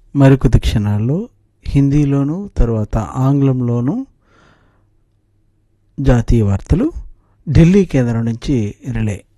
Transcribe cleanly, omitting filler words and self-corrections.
మరికొద్ది క్షణాల్లో హిందీలోను తర్వాత ఆంగ్లంలోను జాతీయ వార్తలు ఢిల్లీ కేంద్రం నుంచి రిలే.